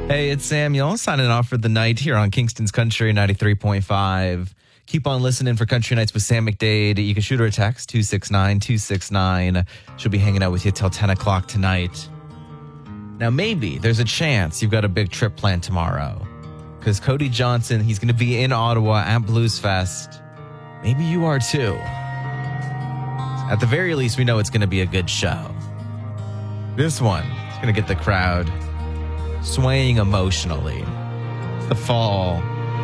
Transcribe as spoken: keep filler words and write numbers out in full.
Hey, it's Samuel signing off for the night here on Kingston's Country ninety-three point five. Keep on listening for Country Nights with Sam McDade. You can shoot her a text, two six nine, two six nine. She'll be hanging out with you till ten o'clock tonight. Now, maybe there's a chance you've got a big trip planned tomorrow. Because Cody Johnson, he's going to be in Ottawa at Blues Fest. Maybe you are too. At the very least, we know it's going to be a good show. This one is going to get the crowd swaying emotionally. The Fall